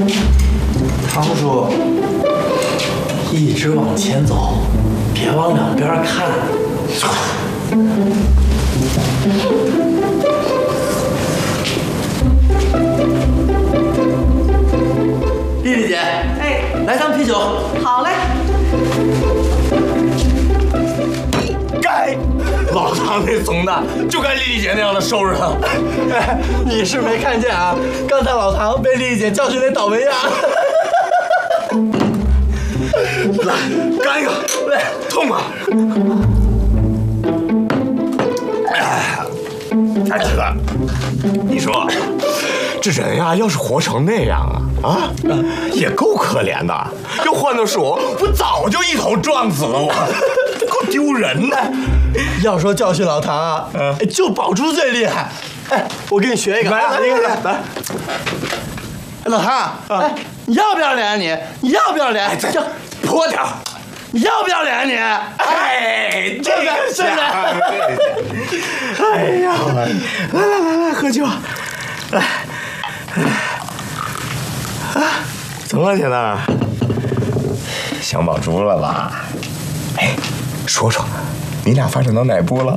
堂叔，一直往前走，别往两边看。丽丽姐， 哎， 来箱啤酒。 好嘞。 该，老唐那怂的就该丽丽姐那样的收拾他。 哎，你是没看见啊？刚才老唐被丽丽姐教训那倒霉样。 来，干一个，来，痛快！哎，子，你说这人呀，要是活成那样啊，也够可怜的。要换做是我早就一头撞死了我，够丢人的。 要说教训老唐啊，就宝珠最厉害。哎，我给你学一个， 来， 来。老唐，哎，你要不要脸啊你？你要不要脸？ 再泼点。 你要不要脸啊你？ 哎， 对不对？ 哎呀，来，喝酒。来，啊，怎么了，铁蛋？想宝珠了吧？哎，说，你俩发展到哪步了？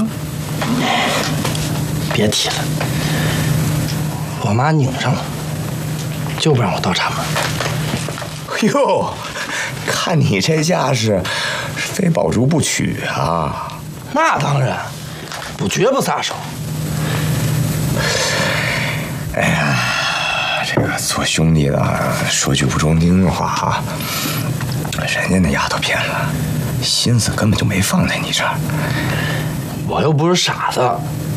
别提了，我妈拧上了，就不让我倒插门。 哟，看你这架势，非宝珠不娶啊？ 那当然，我绝不撒手。 哎呀，这个做兄弟的说句不中听的话啊，人家那丫头偏了，心思根本就没放在你这儿。 我又不是傻子，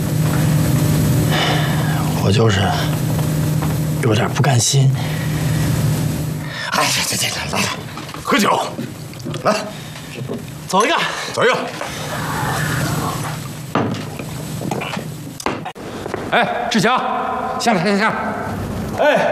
我就是有点不甘心。 哎，这，来，喝酒，来， 走一个。 哎，志强，下来。 哎，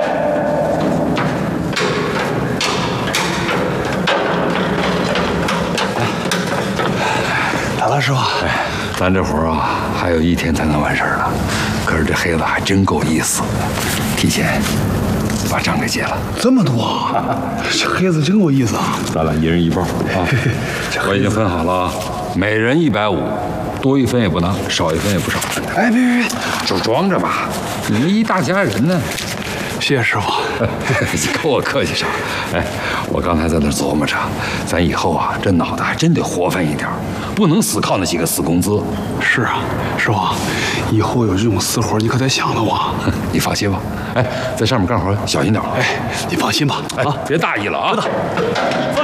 来了，师傅。 哎，咱这活啊，还有1天才能完事儿呢。可是这黑子还真够意思，提前把账给结了。 这么多啊，这黑子真够意思啊！ 咱俩1人1包啊！我已经分好了啊，每人150，多1分也不拿，少1分也不少。 哎，别， 就装着吧，你们一大家人呢。 谢谢师傅。 你跟我客气啥？哎，我刚才在那琢磨着，咱以后啊，这脑袋还真得活泛一点，不能死靠那几个死工资。 是啊，师傅，以后有这种私活，你可得想着我。 你放心吧。哎，在上面干活小心点。 哎，你放心吧。 啊，别大意了啊。